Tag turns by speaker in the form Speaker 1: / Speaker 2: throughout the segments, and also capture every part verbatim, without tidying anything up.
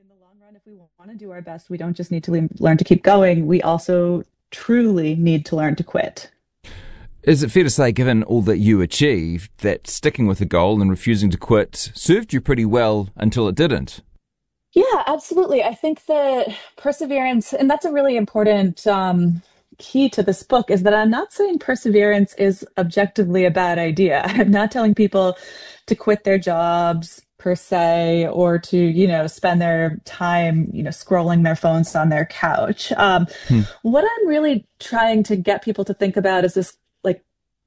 Speaker 1: in the long run, if we want to do our best, we don't just need to le- learn to keep going. We also truly need to learn to quit.
Speaker 2: Is it fair to say, given all that you achieved, that sticking with a goal and refusing to quit served you pretty well until it didn't?
Speaker 1: Yeah, absolutely. I think that perseverance, and that's a really important um, key to this book, is that I'm not saying perseverance is objectively a bad idea. I'm not telling people to quit their jobs per se, or to, you know, spend their time, you know, scrolling their phones on their couch. Um,
Speaker 2: Hmm.
Speaker 1: what I'm really trying to get people to think about is this, like,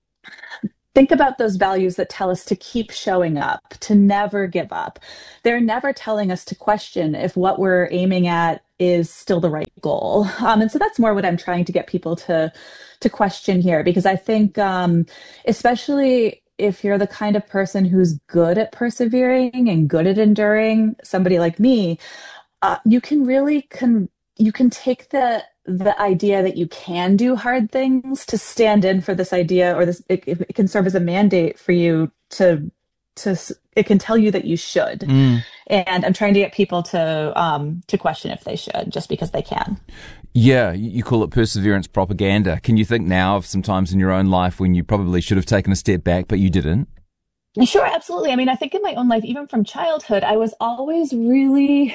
Speaker 1: think about those values that tell us to keep showing up, to never give up. They're never telling us to question if what we're aiming at is still the right goal. Um, and so that's more what I'm trying to get people to to question here, because I think, um, especially if you're the kind of person who's good at persevering and good at enduring, somebody like me, uh, you can really con you can take the the idea that you can do hard things to stand in for this idea, or this it, it can serve as a mandate for you to to it can tell you that you should.
Speaker 2: Mm.
Speaker 1: And I'm trying to get people to um to question if they should, just because they can.
Speaker 2: Yeah, you call it perseverance propaganda. Can you think now of some times in your own life when you probably should have taken a step back, but you didn't?
Speaker 1: Sure, absolutely. I mean, I think in my own life, even from childhood, I was always really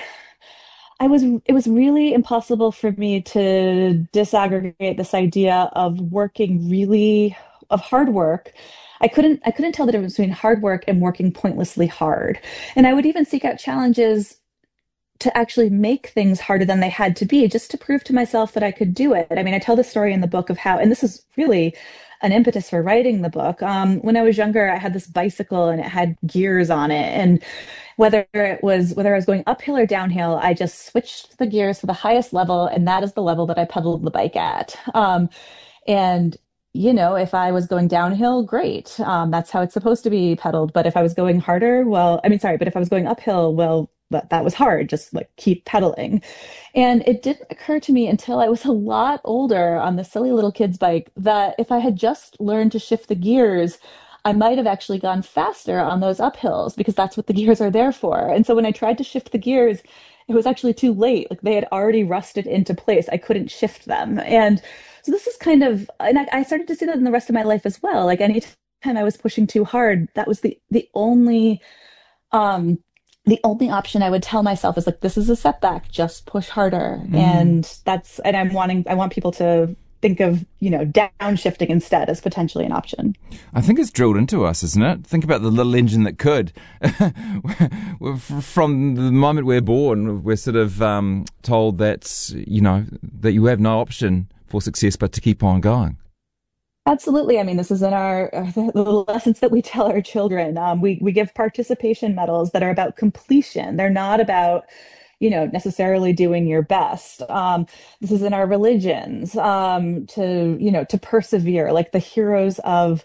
Speaker 1: I was, it was really impossible for me to disaggregate this idea of working really, of hard work. I couldn't, I couldn't tell the difference between hard work and working pointlessly hard. And I would even seek out challenges to actually make things harder than they had to be, just to prove to myself that I could do it. I mean, I tell the story in the book of how, and this is really an impetus for writing the book. Um, when I was younger, I had this bicycle and it had gears on it. And whether it was whether I was going uphill or downhill, I just switched the gears to the highest level, and that is the level that I pedaled the bike at. Um, and you know, if I was going downhill, great. Um, that's how it's supposed to be pedaled. But if I was going harder, well, I mean, sorry, but if I was going uphill, well, that, that was hard. Just like keep pedaling. And it didn't occur to me until I was a lot older on the silly little kid's bike that if I had just learned to shift the gears, I might have actually gone faster on those uphills, because that's what the gears are there for. And so when I tried to shift the gears, it was actually too late. Like they had already rusted into place. I couldn't shift them. And so this is kind of, and I, I started to see that in the rest of my life as well. Like anytime I was pushing too hard, that was the the only um the only option I would tell myself is like, this is a setback, just push harder.
Speaker 2: Mm.
Speaker 1: And that's, and I'm wanting, I want people to think of, you know, downshifting instead as potentially an option.
Speaker 2: I think it's drilled into us, isn't it? Think about the little engine that could. From the moment we're born, we're sort of um, told that, you know, that you have no option for success but to keep on going.
Speaker 1: Absolutely. I mean, this is in our uh, the lessons that we tell our children. Um, we we give participation medals that are about completion. They're not about, you know, necessarily doing your best. Um, this is in our religions, um, to, you know, to persevere, like the heroes of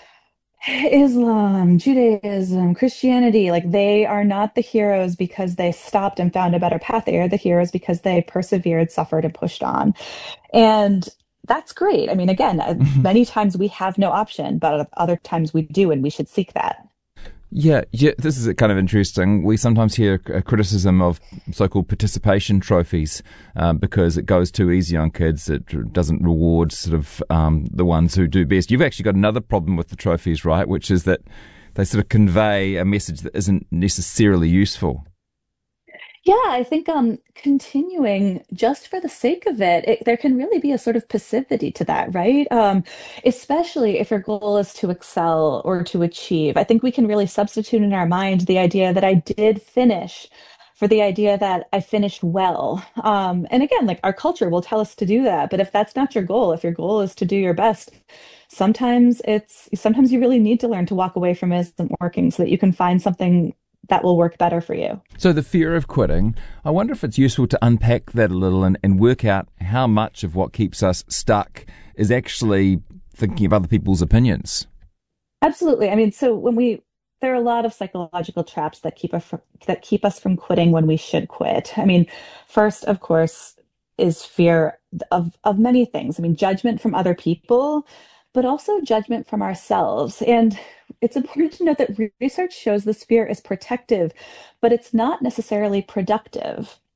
Speaker 1: Islam, Judaism, Christianity. Like they are not the heroes because they stopped and found a better path. They are the heroes because they persevered, suffered, and pushed on. And that's great. I mean, again, uh, many times we have no option, but other times we do, and we should seek that.
Speaker 2: Yeah, yeah, this is kind of interesting. We sometimes hear a criticism of so-called participation trophies uh, because it goes too easy on kids. It doesn't reward sort of um, the ones who do best. You've actually got another problem with the trophies, right? Which is that they sort of convey a message that isn't necessarily useful.
Speaker 1: Yeah, I think um, continuing just for the sake of it, it, there can really be a sort of passivity to that, right? Um, especially if your goal is to excel or to achieve. I think we can really substitute in our mind the idea that I did finish for the idea that I finished well. Um, and again, like our culture will tell us to do that, but if that's not your goal, if your goal is to do your best, sometimes it's sometimes you really need to learn to walk away from it isn't working so that you can find something that will work better for you.
Speaker 2: So the fear of quitting, I wonder if it's useful to unpack that a little and, and work out how much of what keeps us stuck is actually thinking of other people's opinions.
Speaker 1: Absolutely. I mean, so when we there are a lot of psychological traps that keep us from, that keep us from quitting when we should quit. I mean, first, of course, is fear of of many things. I mean, judgment from other people, but also judgment from ourselves. And it's important to note that re- research shows this fear is protective, but it's not necessarily productive.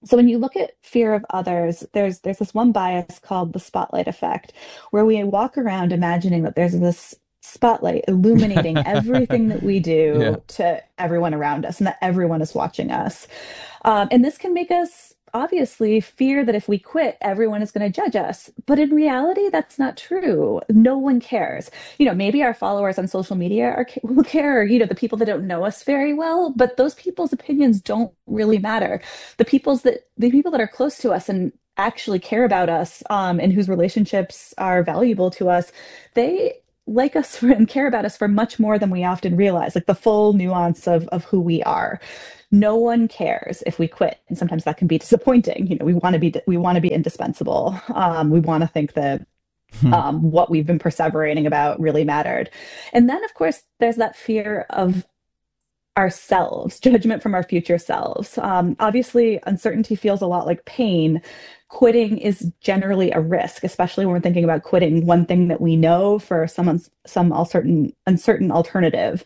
Speaker 1: So when you look at fear of others, there's there's this one bias called the spotlight effect, where we walk around imagining that there's this spotlight illuminating everything that we
Speaker 2: Yeah.
Speaker 1: do to everyone around us and that everyone is watching us. Um, and this can make us obviously fear that if we quit, everyone is going to judge us. But in reality, that's not true. No one cares. You know, maybe our followers on social media are will care, you know, the people that don't know us very well, but those people's opinions don't really matter. The people's that the people that are close to us and actually care about us, um, and whose relationships are valuable to us, they like us for, and care about us for much more than we often realize, like the full nuance of of who we are. No one cares if we quit, and sometimes that can be disappointing. You know, we want to be we want to be indispensable. Um, we want to think that um, what we've been perseverating about really mattered. And then, of course, there's that fear of ourselves, judgment from our future selves. Um, obviously, uncertainty feels a lot like pain. Quitting is generally a risk, especially when we're thinking about quitting one thing that we know for some some uncertain uncertain alternative.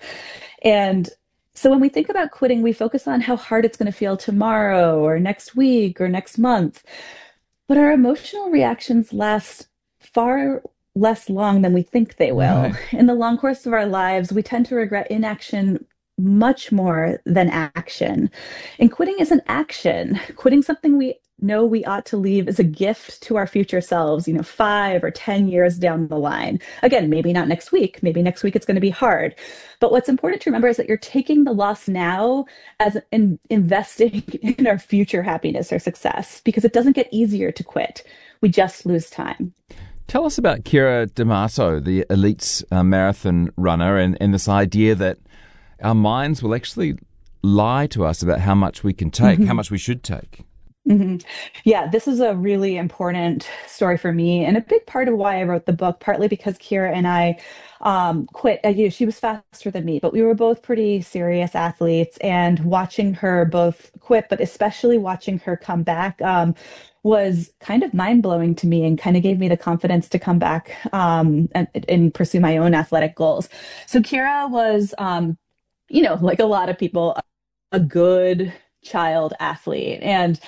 Speaker 1: And so when we think about quitting, we focus on how hard it's going to feel tomorrow or next week or next month. But our emotional reactions last far less long than we think they will.
Speaker 2: Right.
Speaker 1: In the long course of our lives, we tend to regret inaction much more than action. And quitting isn't action. Quitting something we know we ought to leave is a gift to our future selves, you know, five or ten years down the line. Again, maybe not next week. Maybe next week it's going to be hard. But what's important to remember is that you're taking the loss now as in investing in our future happiness or success, because it doesn't get easier to quit. We just lose time.
Speaker 2: Tell us about Kira D'Amato, the elite uh, marathon runner, and, and this idea that our minds will actually lie to us about how much we can take, how much we should take.
Speaker 1: Mm-hmm. Yeah, this is a really important story for me, and a big part of why I wrote the book, partly because Kira and I um, quit. Uh, you know, she was faster than me, but we were both pretty serious athletes, and watching her both quit, but especially watching her come back, um, was kind of mind blowing to me and kind of gave me the confidence to come back um, and, and pursue my own athletic goals. So Kira was, um, you know, like a lot of people, a good child athlete. And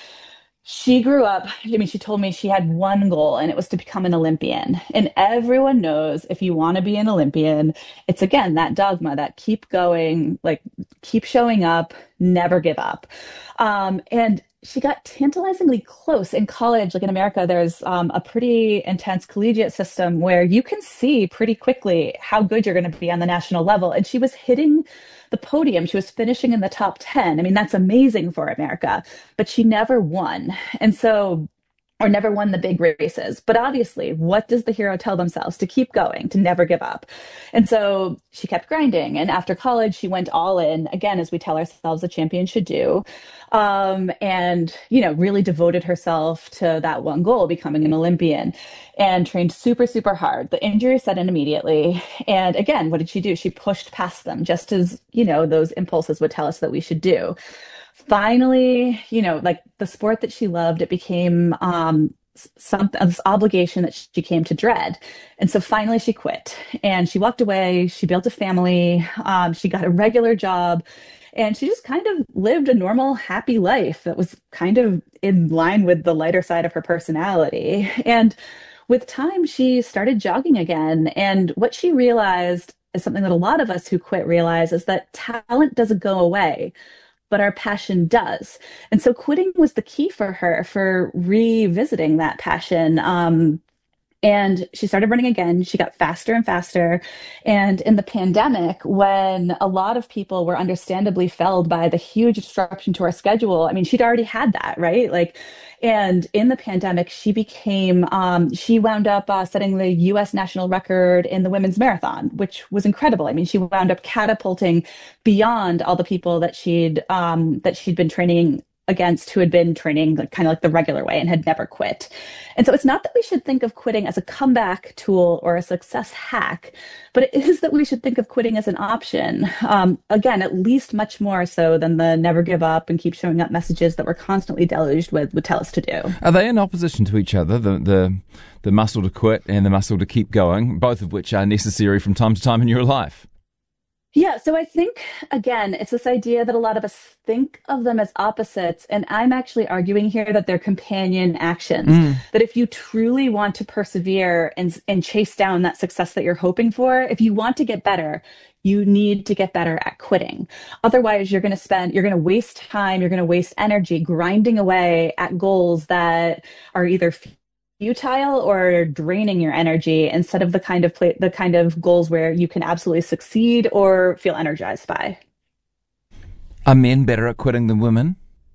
Speaker 1: she grew up, I mean, she told me she had one goal, and it was to become an Olympian. And everyone knows if you want to be an Olympian, it's again that dogma, that keep going, like keep showing up, never give up. Um, and she got tantalizingly close in college. Like in America, there's um, a pretty intense collegiate system where you can see pretty quickly how good you're going to be on the national level. And she was hitting the podium. She was finishing in the top ten. I mean, that's amazing for America, but she never won. And so, or never won the big races. But obviously, what does the hero tell themselves? To keep going, to never give up. And so she kept grinding. And after college, she went all in, again, as we tell ourselves a champion should do. Um, and, you know, really devoted herself to that one goal, becoming an Olympian, and trained super, super hard. The injury set in immediately. And again, what did she do? She pushed past them, just as, you know, those impulses would tell us that we should do. Finally, you know, like the sport that she loved, it became um, some this obligation that she came to dread. And so finally she quit and she walked away. She built a family. Um, she got a regular job, and she just kind of lived a normal, happy life that was kind of in line with the lighter side of her personality. And with time, she started jogging again. And what she realized is something that a lot of us who quit realize, is that talent doesn't go away, but our passion does. And so quitting was the key for her for revisiting that passion. Um, and she started running again. She got faster and faster. And in the pandemic, when a lot of people were understandably felled by the huge disruption to our schedule, I mean, she'd already had that, right? Like, and in the pandemic, she became, um, she wound up uh, setting the U S national record in the women's marathon, which was incredible. I mean, she wound up catapulting beyond all the people that she'd, um, that she'd been training against, who had been training like, kind of like the regular way and had never quit. And so it's not that we should think of quitting as a comeback tool or a success hack, but it is that we should think of quitting as an option. Um, again, at least much more so than the never give up and keep showing up messages that we're constantly deluged with would tell us to do.
Speaker 2: Are they in opposition to each other, the, the, the muscle to quit and the muscle to keep going, both of which are necessary from time to time in your life?
Speaker 1: Yeah, so I think again, it's this idea that a lot of us think of them as opposites, and I'm actually arguing here that they're companion actions.
Speaker 2: Mm.
Speaker 1: That if you truly want to persevere and and chase down that success that you're hoping for, if you want to get better, you need to get better at quitting. Otherwise, you're going to spend, you're going to waste time, you're going to waste energy grinding away at goals that are either futile or draining your energy instead of the kind of play, the kind of goals where you can absolutely succeed or feel energized by.
Speaker 2: Are men better at quitting than women?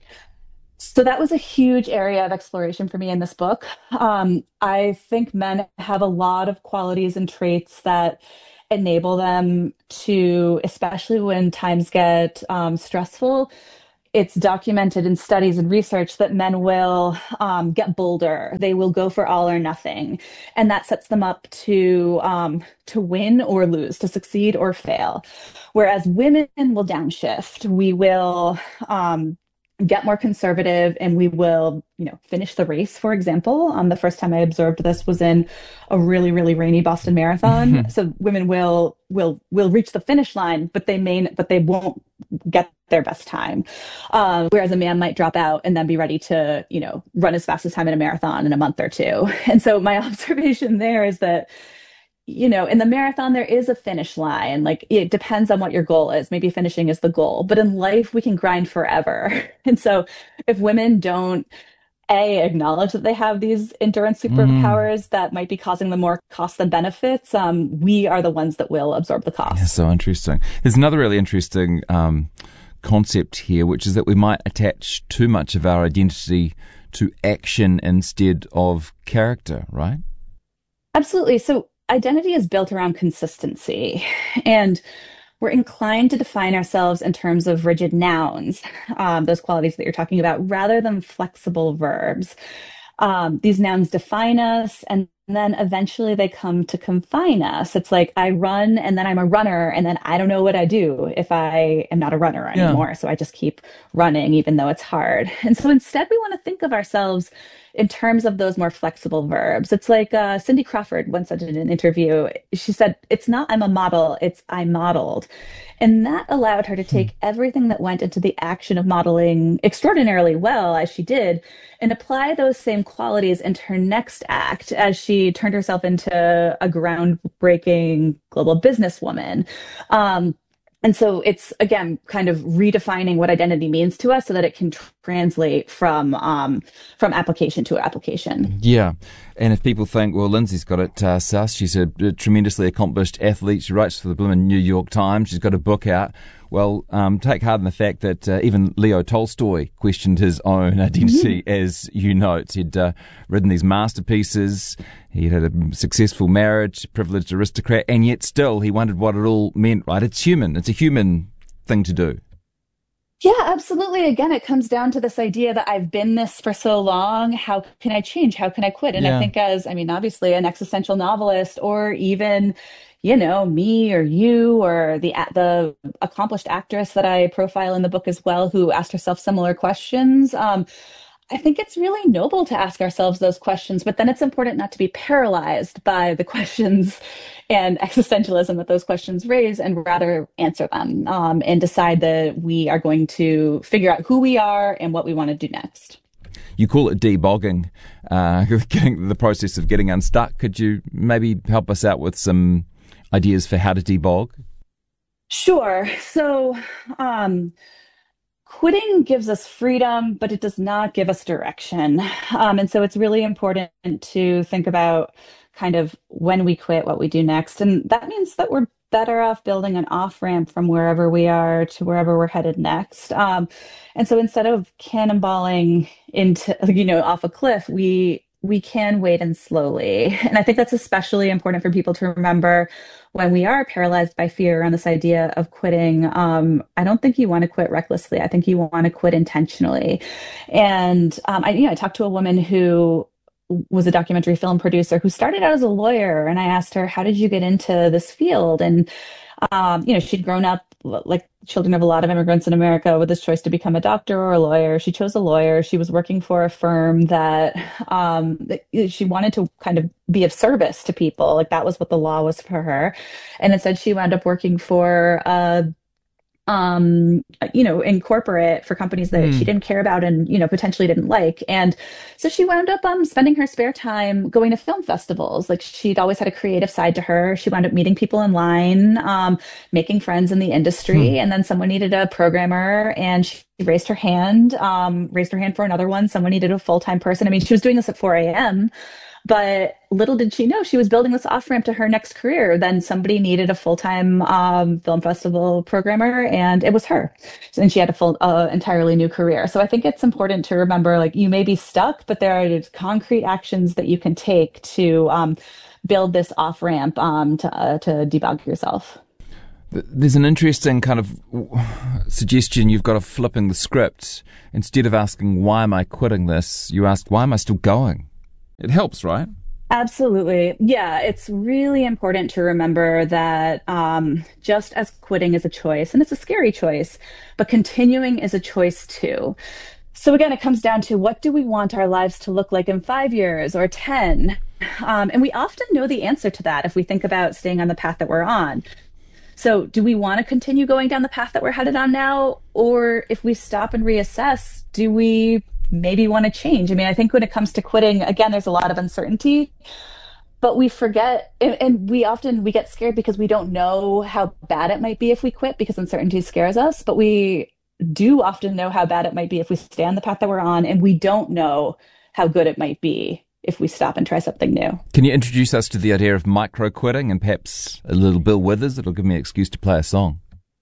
Speaker 1: So that was a huge area of exploration for me in this book. Um, I think men have a lot of qualities and traits that enable them to, especially when times get um, stressful, it's documented in studies and research that men will um, get bolder. They will go for all or nothing, and that sets them up to um, to win or lose, to succeed or fail. Whereas women will downshift. We will um, get more conservative, and we will, you know, finish the race. For example, um, the first time I observed this was in a really, really rainy Boston Marathon. So women will will will reach the finish line, but they may, but they won't get their best time. Um, whereas a man might drop out and then be ready to, you know, run his fastest time in a marathon in a month or two. And so my observation there is that, you know, in the marathon, there is a finish line. Like it depends on what your goal is. Maybe finishing is the goal, but in life, we can grind forever. And so if women don't, A, acknowledge that they have these endurance
Speaker 2: Mm.
Speaker 1: superpowers that might be causing them more costs than benefits, um, we are the ones that will absorb the
Speaker 2: Yeah,
Speaker 1: costs.
Speaker 2: so interesting. There's another really interesting um, concept here, which is that we might attach too much of our identity to action instead of character, right?
Speaker 1: Absolutely. So identity is built around consistency, and we're inclined to define ourselves in terms of rigid nouns, um, those qualities that you're talking about, rather than flexible verbs. Um, these nouns define us, and then eventually they come to confine us. It's like I run and then I'm a runner, and then I don't know what I do if I am not a runner
Speaker 2: Yeah.
Speaker 1: anymore. So I just keep running, even though it's hard. And so instead, we want to think of ourselves in terms of those more flexible verbs. It's like uh, Cindy Crawford once said in an interview, she said, "It's not I'm a model, it's I modeled." And that allowed her to
Speaker 2: Hmm.
Speaker 1: take everything that went into the action of modeling extraordinarily well, as she did, and apply those same qualities into her next act as she turned herself into a groundbreaking global businesswoman. Um, and so it's again kind of redefining what identity means to us so that it can tr- translate from um, from application to application.
Speaker 2: Yeah. And if people think, well, Lindsay's got it uh, sus, she's a, a tremendously accomplished athlete, she writes for the blooming New York Times, she's got a book out. Well, um, take heart in the fact that uh, even Leo Tolstoy questioned his own identity, as you note. He'd uh, written these masterpieces, he had a successful marriage, privileged aristocrat, and yet still he wondered what it all meant, right? It's human. It's a human thing to do.
Speaker 1: Yeah, absolutely. Again, it comes down to this idea that I've been this for so long. How can I change? How can I quit? And I
Speaker 2: Yeah.
Speaker 1: think, as I mean, obviously, an existential novelist, or even, you know, me or you or the the accomplished actress that I profile in the book as well, who asked herself similar questions. Um, I think it's really noble to ask ourselves those questions, but then it's important not to be paralyzed by the questions and existentialism that those questions raise, and rather answer them um, and decide that we are going to figure out who we are and what we want to do next.
Speaker 2: You call it debogging, uh, getting the process of getting unstuck. Could you maybe help us out with some ideas for how to debog?
Speaker 1: Sure. So, um, quitting gives us freedom, but it does not give us direction. Um, and so it's really important to think about kind of when we quit, what we do next. And that means that we're better off building an off ramp from wherever we are to wherever we're headed next. Um, and so instead of cannonballing into, you know, off a cliff, we we can wade in slowly. And I think that's especially important for people to remember when we are paralyzed by fear around this idea of quitting. Um, I don't think you want to quit recklessly. I think you want to quit intentionally. And um, I, you know, I talked to a woman who was a documentary film producer who started out as a lawyer, and I asked her, "How did you get into this field?" And um, you know, she'd grown up like children of a lot of immigrants in America, with this choice to become a doctor or a lawyer. She chose a lawyer. She was working for a firm that um, she wanted to kind of be of service to people. Like that was what the law was for her. And instead, she wound up working for a um, you know, in corporate for companies that she
Speaker 2: Hmm.
Speaker 1: didn't care about and, you know, potentially didn't like. And so she wound up um, spending her spare time going to film festivals. Like she'd always had a creative side to her. She wound up meeting people in line, um, making friends in the
Speaker 2: Hmm.
Speaker 1: industry. And then someone needed a programmer and she raised her hand, um, raised her hand for another one. Someone needed a full-time person. I mean, she was doing this at four a m. But little did she know she was building this off ramp to her next career. Then somebody needed a full time um, film festival programmer, and it was her. And she had a full, uh, entirely new career. So I think it's important to remember, like, you may be stuck, but there are concrete actions that you can take to um, build this off ramp um, to uh, to debug yourself.
Speaker 2: There's an interesting kind of suggestion you've got of flipping the script. Instead of asking, why am I quitting this? You ask, why am I still going? It helps, right?
Speaker 1: Absolutely. Yeah, it's really important to remember that um, just as quitting is a choice, and it's a scary choice, but continuing is a choice too. So again, it comes down to what do we want our lives to look like in five years or ten? Um, and we often know the answer to that if we think about staying on the path that we're on. So, do we want to continue going down the path that we're headed on now? Or if we stop and reassess, do we maybe want to change? I mean, I think when it comes to quitting, again, there's a lot of uncertainty, but we forget, and, and we often we get scared because we don't know how bad it might be if we quit because uncertainty scares us. But we do often know how bad it might be if we stay on the path that we're on, and we don't know how good it might be if we stop and try something new.
Speaker 2: Can you introduce us to the idea of micro quitting and perhaps a little Bill Withers? It'll give me an excuse to play a song.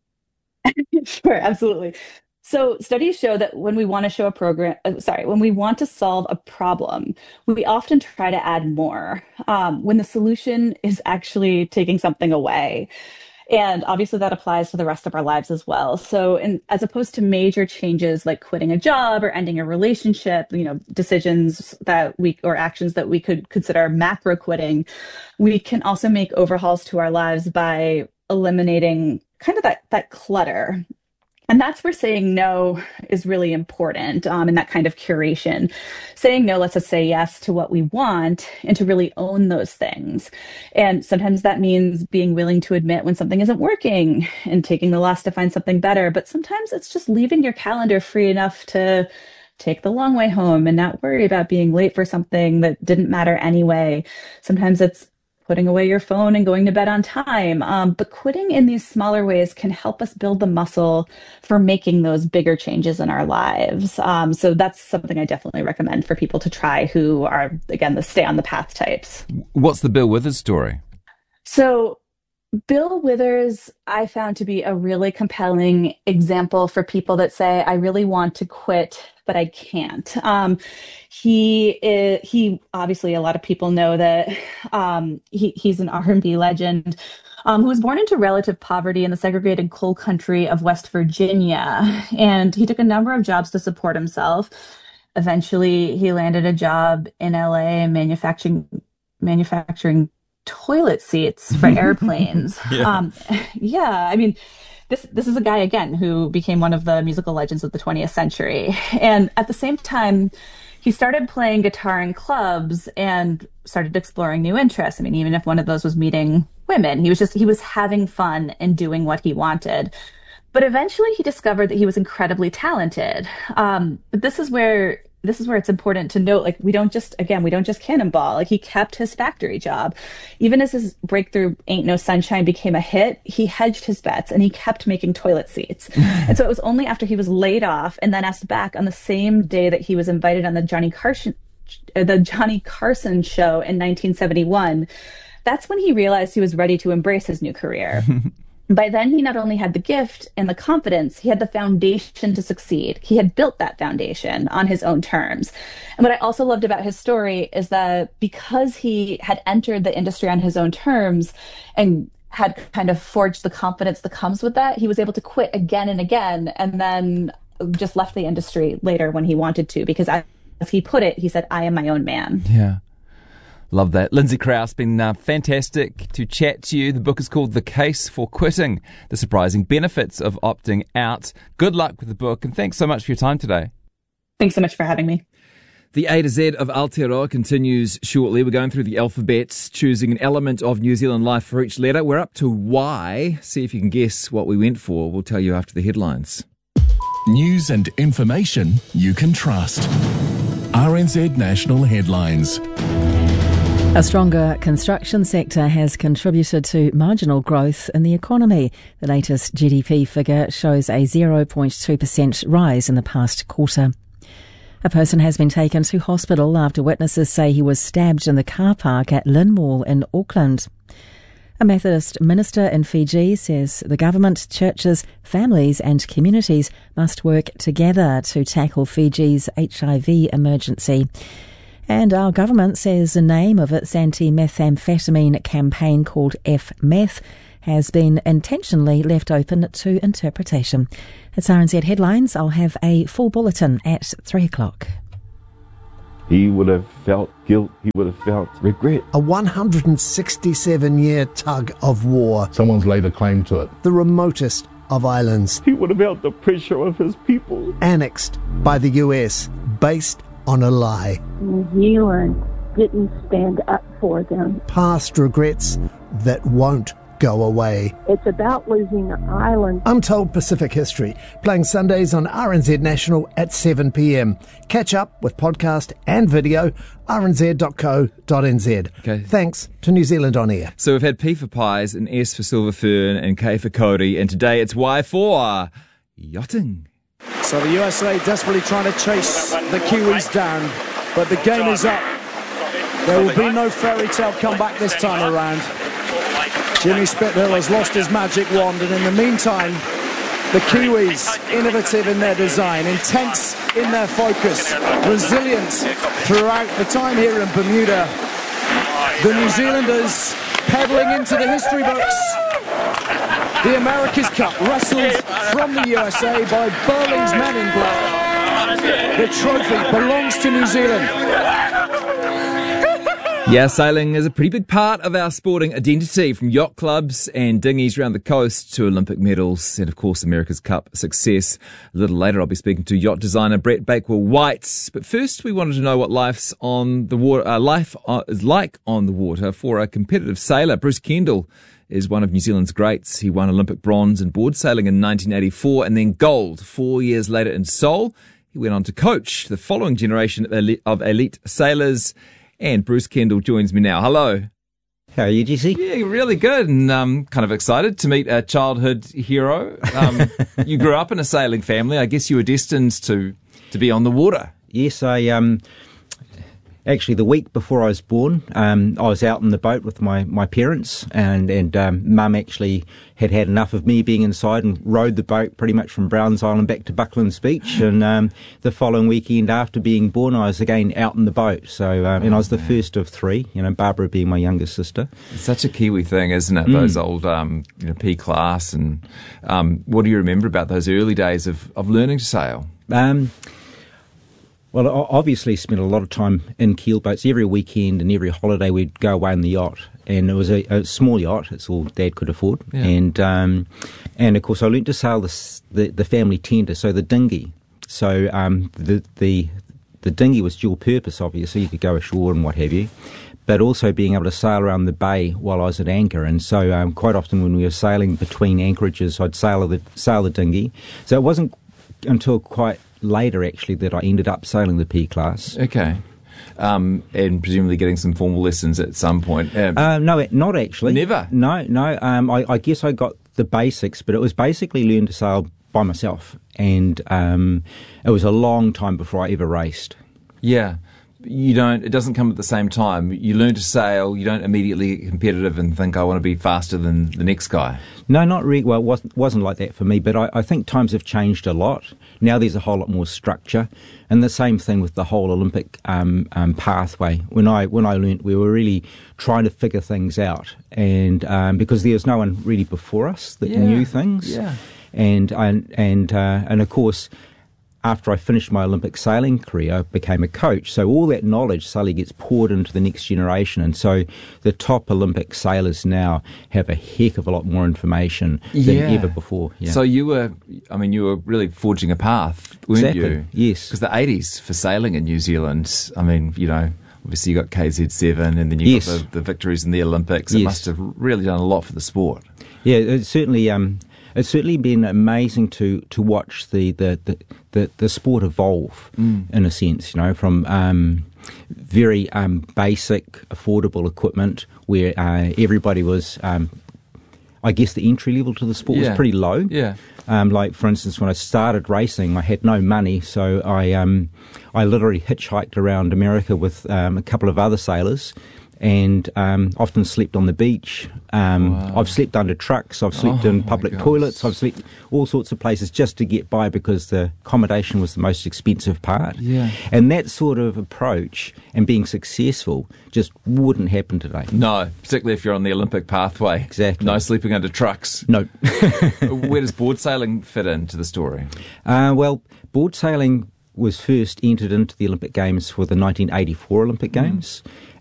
Speaker 1: Sure, absolutely. So studies show that when we want to show a program, uh, sorry, when we want to solve a problem, we often try to add more um, when the solution is actually taking something away. And obviously that applies to the rest of our lives as well. So in, as opposed to major changes like quitting a job or ending a relationship, you know, decisions that we or actions that we could consider macro quitting, we can also make overhauls to our lives by eliminating kind of that that clutter. And that's where saying no is really important um, in that kind of curation. Saying no lets us say yes to what we want and to really own those things. And sometimes that means being willing to admit when something isn't working and taking the loss to find something better. But sometimes it's just leaving your calendar free enough to take the long way home and not worry about being late for something that didn't matter anyway. Sometimes it's putting away your phone and going to bed on time. Um, but quitting in these smaller ways can help us build the muscle for making those bigger changes in our lives. Um, so that's something I definitely recommend for people to try who are, again, the stay on the path types.
Speaker 2: What's the Bill Withers story?
Speaker 1: So Bill Withers, I found to be a really compelling example for people that say, I really want to quit, but I can't. Um, he is, he obviously a lot of people know that um, he, he's an R and B legend um, who was born into relative poverty in the segregated coal country of West Virginia. And he took a number of jobs to support himself. Eventually, he landed a job in L A manufacturing manufacturing toilet seats for airplanes.
Speaker 2: Yeah.
Speaker 1: Um, yeah, I mean, this this is a guy again who became one of the musical legends of the twentieth century. And at the same time, he started playing guitar in clubs and started exploring new interests. I mean, even if one of those was meeting women, he was just he was having fun and doing what he wanted. But eventually he discovered that he was incredibly talented. Um, but this is where this is where it's important to note, like, we don't just, again, we don't just cannonball. Like, he kept his factory job. Even as his breakthrough Ain't No Sunshine became a hit, he hedged his bets and he kept making toilet seats. And so it was only after he was laid off and then asked back on the same day that he was invited on the Johnny Carson the Johnny Carson show in nineteen seventy-one, that's when he realized he was ready to embrace his new career. By then, he not only had the gift and the confidence, he had the foundation to succeed. He had built that foundation on his own terms. And what I also loved about his story is that because he had entered the industry on his own terms and had kind of forged the confidence that comes with that, he was able to quit again and again, and then just left the industry later when he wanted to, because as he put it, he said, I am my own man.
Speaker 2: Yeah. Love that. Lindsay Krause, been uh, fantastic to chat to you. The book is called The Case for Quitting, The Surprising Benefits of Opting Out. Good luck with the book, and thanks so much for your time today.
Speaker 1: Thanks so much for having me.
Speaker 2: The A to Z of Aotearoa continues shortly. We're going through the alphabet, choosing an element of New Zealand life for each letter. We're up to Y. See if you can guess what we went for. We'll tell you after the headlines.
Speaker 3: News and information you can trust. R N Z National Headlines.
Speaker 4: A stronger construction sector has contributed to marginal growth in the economy. The latest G D P figure shows a zero point two percent rise in the past quarter. A person has been taken to hospital after witnesses say he was stabbed in the car park at Lynn Mall in Auckland. A Methodist minister in Fiji says the government, churches, families and communities must work together to tackle Fiji's H I V emergency. And our government says the name of its anti-methamphetamine campaign, called F Meth, has been intentionally left open to interpretation. It's R N Z Headlines. I'll have a full bulletin at three o'clock.
Speaker 5: He would have felt guilt. He would have felt regret.
Speaker 6: A one hundred sixty-seven year tug of war.
Speaker 7: Someone's laid a claim to it.
Speaker 6: The remotest of islands.
Speaker 5: He would have felt the pressure of his people.
Speaker 6: Annexed by the U S, based on a lie.
Speaker 8: New Zealand didn't stand up for them.
Speaker 6: Past regrets that won't go away.
Speaker 8: It's about losing the island.
Speaker 6: Untold Pacific History, playing Sundays on R N Z National at seven p.m. Catch up with podcast and video, r n z dot co dot n z.
Speaker 2: Okay.
Speaker 6: Thanks to New Zealand On Air.
Speaker 2: So we've had P for pies, and S for silver fern, and K for Cody, and today it's Y for yachting.
Speaker 9: So the U S A desperately trying to chase the Kiwis down, but the game is up. There will be no fairy tale comeback this time around. Jimmy Spithill has lost his magic wand, and in the meantime, the Kiwis, innovative in their design, intense in their focus, resilient throughout the time here in Bermuda. The New Zealanders peddling into the history books. The America's Cup wrestled from the U S A by Burling's men in black. The trophy belongs to New Zealand.
Speaker 2: Yeah, sailing is a pretty big part of our sporting identity, from yacht clubs and dinghies around the coast to Olympic medals and, of course, America's Cup success. A little later, I'll be speaking to yacht designer Brett Bakewell-White. But first, we wanted to know what life's on the water, uh, life is like on the water for a competitive sailor. Bruce Kendall is one of New Zealand's greats. He won Olympic bronze in board sailing in nineteen eighty-four and then gold four years later in Seoul. He went on to coach the following generation of elite sailors. And Bruce Kendall joins me now. Hello.
Speaker 10: How are you, Jesse?
Speaker 2: Yeah, really good, and um, kind of excited to meet a childhood hero. Um, you grew up in a sailing family. I guess you were destined to, to be on the water.
Speaker 10: Yes, I um, actually the week before I was born, um, I was out in the boat with my, my parents, and and um, Mum actually had had enough of me being inside and rowed the boat pretty much from Browns Island back to Bucklands Beach. And um, the following weekend after being born, I was again out in the boat. So um, and I was the first of three. You know, Barbara being my youngest sister.
Speaker 2: It's such a Kiwi thing, isn't it? Mm. Those old um, you know, P class, and um, what do you remember about those early days of, of learning to sail?
Speaker 10: Um, Well, I obviously spent a lot of time in keelboats. Every weekend and every holiday we'd go away on the yacht. And it was a, a small yacht. It's all Dad could afford. Yeah. And, um, and of course, I learnt to sail the, the, the family tender, so the dinghy. So um, the, the, the dinghy was dual purpose, obviously. You could go ashore and what have you. But also being able to sail around the bay while I was at anchor. And so um, quite often when we were sailing between anchorages, I'd sail the, sail the dinghy. So it wasn't until quite later, actually, that I ended up sailing the P class.
Speaker 2: Okay. Um, and presumably getting some formal lessons at some point. Um,
Speaker 10: uh, no, not actually.
Speaker 2: Never?
Speaker 10: No, no. Um, I, I guess I got the basics, but it was basically learn to sail by myself. And um, it was a long time before I ever raced.
Speaker 2: Yeah. You don't, it doesn't come at the same time. You learn to sail, you don't immediately get competitive and think, I want to be faster than the next guy.
Speaker 10: No, not really. Well, it wasn't, wasn't like that for me, but I, I think times have changed a lot. Now there's a whole lot more structure, and the same thing with the whole Olympic um, um, pathway. When I when I learnt, we were really trying to figure things out, and um, because there was no one really before us that
Speaker 2: yeah.
Speaker 10: knew things,
Speaker 2: yeah.
Speaker 10: and and and uh, and of course. after I finished my Olympic sailing career, I became a coach. So all that knowledge suddenly gets poured into the next generation. And so the top Olympic sailors now have a heck of a lot more information than
Speaker 2: yeah.
Speaker 10: ever before. Yeah.
Speaker 2: So you were, I mean, you were really forging a path, weren't
Speaker 10: exactly.
Speaker 2: you?
Speaker 10: Yes.
Speaker 2: Because the eighties for sailing in New Zealand, I mean, you know, obviously you got K Z seven and then you
Speaker 10: yes.
Speaker 2: got the, the victories in the Olympics. It
Speaker 10: yes.
Speaker 2: must have really done a lot for the sport.
Speaker 10: Yeah, it's certainly um, it's certainly been amazing to, to watch the the, the, the, the sport evolve mm. in a sense, you know, from um, very um, basic, affordable equipment where uh, everybody was, um, I guess the entry level to the sport
Speaker 2: yeah.
Speaker 10: was pretty low.
Speaker 2: Yeah.
Speaker 10: Um, like, for instance, when I started racing, I had no money, so I um, I literally hitchhiked around America with um, a couple of other sailors and um, often slept on the beach. Um,
Speaker 2: wow.
Speaker 10: I've slept under trucks, I've slept
Speaker 2: oh
Speaker 10: in public toilets, I've slept all sorts of places just to get by because the accommodation was the most expensive part.
Speaker 2: Yeah.
Speaker 10: And that sort of approach and being successful just wouldn't happen today.
Speaker 2: No, particularly if you're on the Olympic pathway.
Speaker 10: Exactly.
Speaker 2: No sleeping under trucks.
Speaker 10: No.
Speaker 2: Where does board sailing fit into the story?
Speaker 10: Uh, well, board sailing was first entered into the Olympic Games for the nineteen eighty-four Olympic Games.